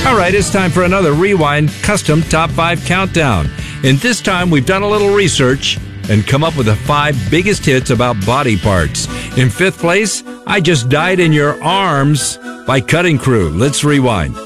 All right, it's time for another Rewind Custom Top 5 Countdown. And this time we've done a little research and come up with the 5 biggest hits about body parts. In 5th place, I Just Died in Your Arms by Cutting Crew. Let's rewind.